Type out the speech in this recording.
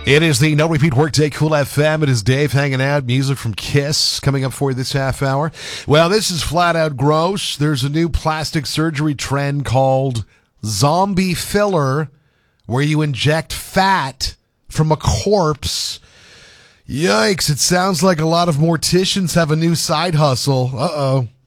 It is the No Repeat Workday Cool FM. It is Dave hanging out. Music from Kiss coming up for you this half hour. Well, this is flat out gross. There's a new plastic surgery trend called zombie filler, where you inject fat from a corpse. Yikes, it sounds like a lot of morticians have a new side hustle. Uh-oh.